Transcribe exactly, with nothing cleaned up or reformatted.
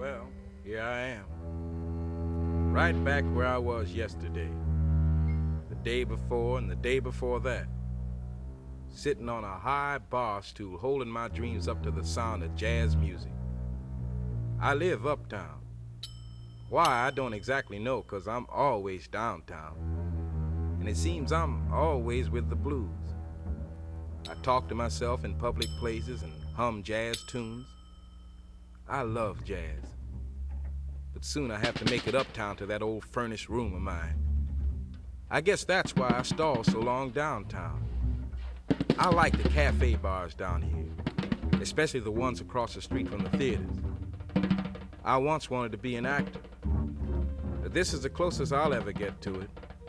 Well, here I am. Right back where I was yesterday. The day before and the day before that. Sitting on a high bar stool, holding my dreams up to the sound of jazz music. I live uptown. Why, I don't exactly know, 'cause I'm always downtown. And it seems I'm always with the blues. I talk to myself in public places and hum jazz tunes. I love jazz. But soon I have to make it uptown to that old furnished room of mine. I guess that's why I stall so long downtown. I like the cafe bars down here, especially the ones across the street from the theaters. I once wanted to be an actor, but this is the closest I'll ever get to it.